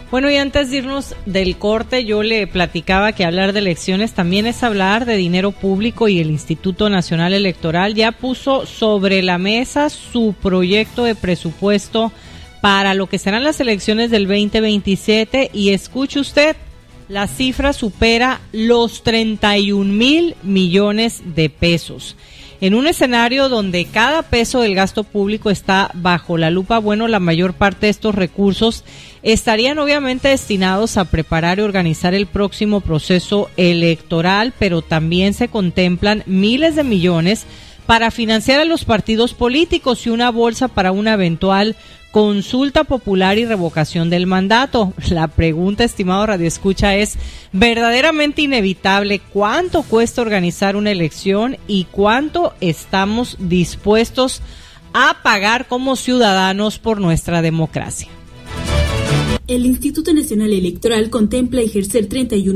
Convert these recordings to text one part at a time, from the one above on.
Bueno, y antes de irnos del corte, yo le platicaba que hablar de elecciones también es hablar de dinero público, y el Instituto Nacional Electoral ya puso sobre la mesa su proyecto de presupuesto para lo que serán las elecciones del 2027, y escuche usted, la cifra supera los 31,000 millones de pesos. En un escenario donde cada peso del gasto público está bajo la lupa, bueno, la mayor parte de estos recursos estarían obviamente destinados a preparar y organizar el próximo proceso electoral, pero también se contemplan miles de millones para financiar a los partidos políticos y una bolsa para una eventual consulta popular y revocación del mandato. La pregunta, estimado radioescucha, es verdaderamente inevitable: ¿cuánto cuesta organizar una elección y cuánto estamos dispuestos a pagar como ciudadanos por nuestra democracia? El Instituto Nacional Electoral contempla ejercer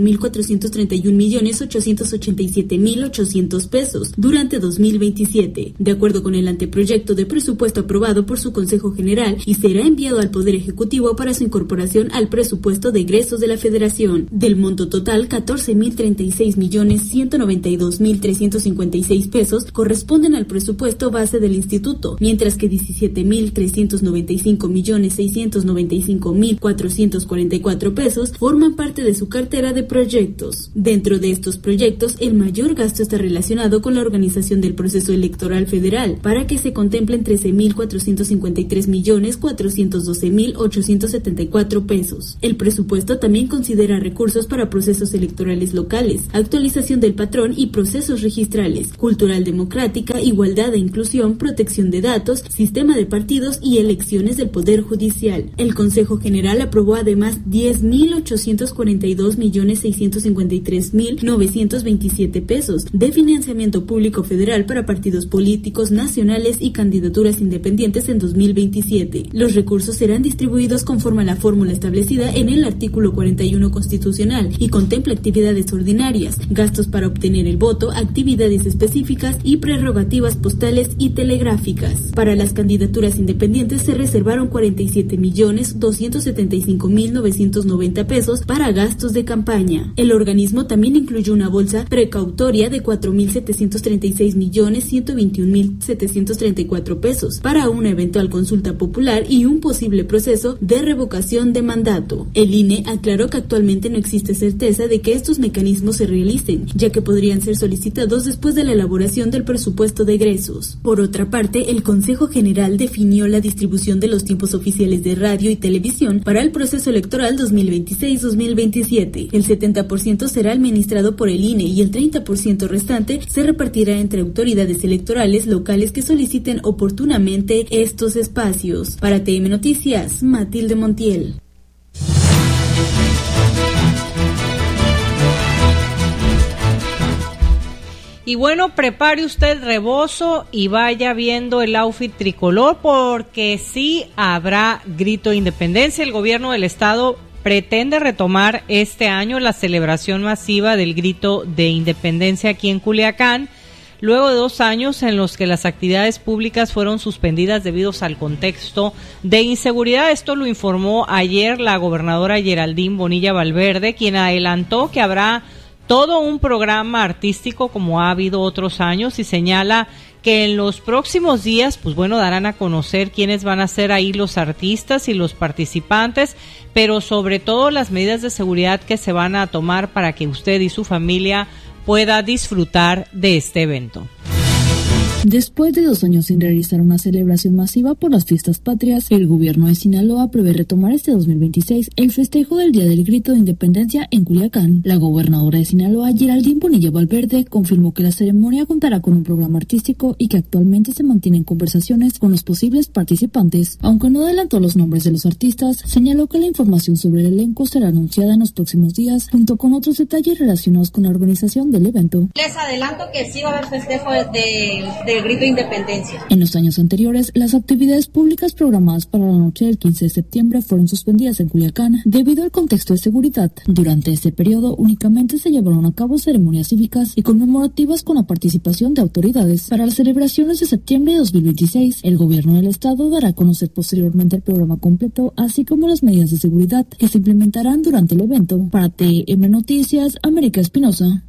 31,431,887,800 pesos durante 2027, de acuerdo con el anteproyecto de presupuesto aprobado por su Consejo General, y será enviado al Poder Ejecutivo para su incorporación al presupuesto de egresos de la Federación. Del monto total, 14,036,192,356 pesos corresponden al presupuesto base del Instituto, mientras que 17,395,695,444 pesos forman parte de su cartera de proyectos. Dentro de estos proyectos, el mayor gasto está relacionado con la organización del proceso electoral federal, para que se contemplen 13,453,412,874 pesos. El presupuesto también considera recursos para procesos electorales locales, actualización del patrón y procesos registrales, cultural democrática, igualdad e inclusión, protección de datos, sistema de partidos y elecciones del Poder Judicial. El Consejo General aprobó además 10,842,653,927 pesos de financiamiento público federal para partidos políticos nacionales y candidaturas independientes en 2027. Los recursos serán distribuidos conforme a la fórmula establecida en el artículo 41 constitucional y contempla actividades ordinarias, gastos para obtener el voto, actividades específicas y prerrogativas postales y telegráficas. Para las candidaturas independientes se reservaron 47,275,990 pesos para gastos de campaña. El organismo también incluyó una bolsa precautoria de 4,736,121,734 pesos para una eventual consulta popular y un posible proceso de revocación de mandato. El INE aclaró que actualmente no existe certeza de que estos mecanismos se realicen, ya que podrían ser solicitados después de la elaboración del presupuesto de egresos. Por otra parte, el Consejo General definió la distribución de los tiempos oficiales de radio y televisión para el proceso electoral 2026-2027. El 70% será administrado por el INE y el 30% restante se repartirá entre autoridades electorales locales que soliciten oportunamente estos espacios. Para TM Noticias, Matilde Montiel. Y bueno, prepare usted rebozo y vaya viendo el outfit tricolor, porque sí habrá grito de independencia. El gobierno del estado pretende retomar este año la celebración masiva del grito de independencia aquí en Culiacán, luego de 2 años en los que las actividades públicas fueron suspendidas debido al contexto de inseguridad. Esto lo informó ayer la gobernadora Geraldine Bonilla Valverde, quien adelantó que habrá todo un programa artístico como ha habido otros años, y señala que en los próximos días, pues bueno, darán a conocer quiénes van a ser ahí los artistas y los participantes, pero sobre todo las medidas de seguridad que se van a tomar para que usted y su familia pueda disfrutar de este evento. Después de 2 años sin realizar una celebración masiva por las fiestas patrias, el gobierno de Sinaloa prevé retomar este 2026 el festejo del Día del Grito de Independencia en Culiacán. La gobernadora de Sinaloa, Geraldine Bonilla Valverde, confirmó que la ceremonia contará con un programa artístico y que actualmente se mantienen conversaciones con los posibles participantes. Aunque no adelantó los nombres de los artistas, señaló que la información sobre el elenco será anunciada en los próximos días, junto con otros detalles relacionados con la organización del evento. Les adelanto que sí va a haber festejo de del grito de independencia. En los años anteriores, las actividades públicas programadas para la noche del 15 de septiembre fueron suspendidas en Culiacán debido al contexto de seguridad. Durante ese periodo únicamente se llevaron a cabo ceremonias cívicas y conmemorativas con la participación de autoridades. Para las celebraciones de septiembre de 2026, el gobierno del estado dará a conocer posteriormente el programa completo, así como las medidas de seguridad que se implementarán durante el evento. Para TM Noticias, América Espinosa.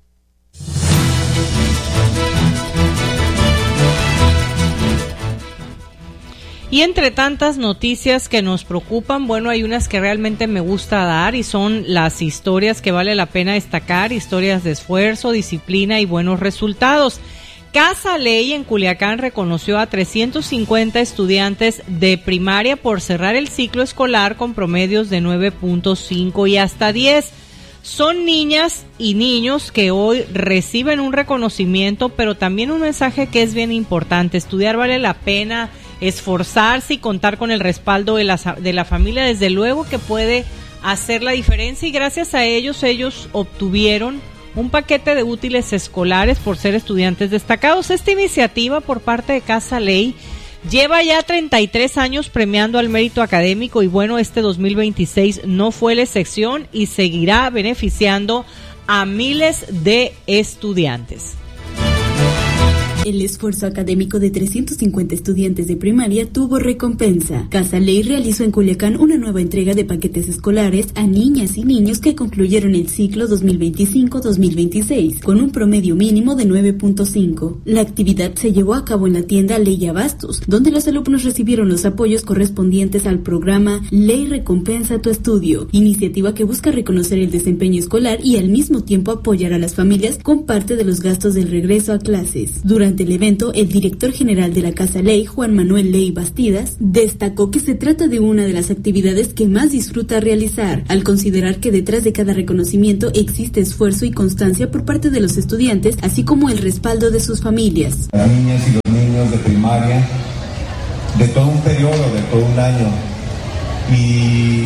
Y entre tantas noticias que nos preocupan, bueno, hay unas que realmente me gusta dar y son las historias que vale la pena destacar, historias de esfuerzo, disciplina y buenos resultados. Casa Ley en Culiacán reconoció a 350 estudiantes de primaria por cerrar el ciclo escolar con promedios de 9.5 y hasta 10. Son niñas y niños que hoy reciben un reconocimiento, pero también un mensaje que es bien importante. Estudiar vale la pena, esforzarse y contar con el respaldo de la familia, desde luego que puede hacer la diferencia, y gracias a ellos obtuvieron un paquete de útiles escolares por ser estudiantes destacados. Esta iniciativa por parte de Casa Ley lleva ya 33 años premiando al mérito académico y bueno, este 2026 no fue la excepción y seguirá beneficiando a miles de estudiantes. El esfuerzo académico de 350 estudiantes de primaria tuvo recompensa. Casa Ley realizó en Culiacán una nueva entrega de paquetes escolares a niñas y niños que concluyeron el ciclo 2025-2026 con un promedio mínimo de 9.5. La actividad se llevó a cabo en la tienda Ley Abastos, donde los alumnos recibieron los apoyos correspondientes al programa Ley Recompensa Tu Estudio, iniciativa que busca reconocer el desempeño escolar y al mismo tiempo apoyar a las familias con parte de los gastos del regreso a clases. Durante el evento, el director general de la Casa Ley, Juan Manuel Ley Bastidas, destacó que se trata de una de las actividades que más disfruta realizar, al considerar que detrás de cada reconocimiento existe esfuerzo y constancia por parte de los estudiantes, así como el respaldo de sus familias. Las niñas y los niños de primaria, de todo un periodo, de todo un año, y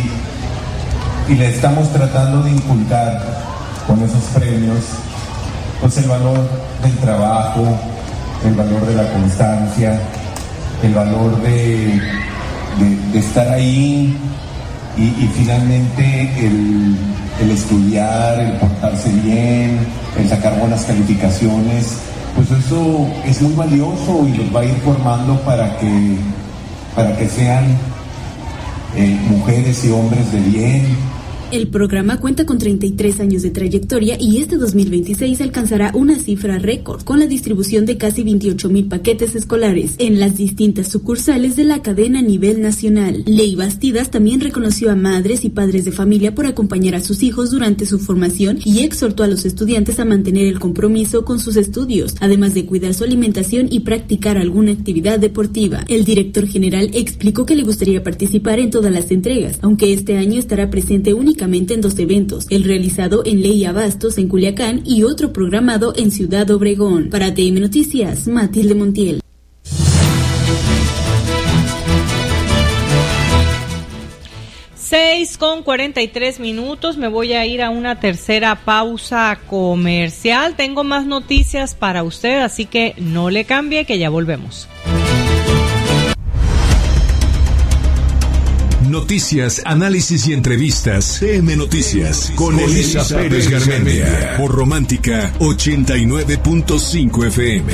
le estamos tratando de inculcar con esos premios, pues el valor del trabajo, el valor de la constancia, el valor de estar ahí y finalmente el estudiar, el portarse bien, el sacar buenas calificaciones, pues eso es muy valioso y los va a ir formando para que sean mujeres y hombres de bien. El programa cuenta con 33 años de trayectoria y este 2026 alcanzará una cifra récord con la distribución de casi 28,000 paquetes escolares en las distintas sucursales de la cadena a nivel nacional. Ley Bastidas también reconoció a madres y padres de familia por acompañar a sus hijos durante su formación y exhortó a los estudiantes a mantener el compromiso con sus estudios, además de cuidar su alimentación y practicar alguna actividad deportiva. El director general explicó que le gustaría participar en todas las entregas, aunque este año estará presente únicamente en 2 eventos, el realizado en Ley Abastos en Culiacán y otro programado en Ciudad Obregón. Para TM Noticias, Matilde Montiel. Con 43 minutos, me voy a ir a una tercera pausa comercial. Tengo más noticias para usted, así que no le cambie, que ya volvemos. Noticias, análisis y entrevistas. TM Noticias con Elisa Pérez Garmendia por Romántica 89.5 FM.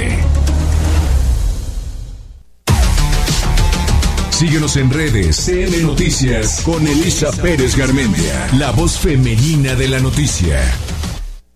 Síguenos en redes. TM Noticias con Elisa Pérez Garmendia, la voz femenina de la noticia.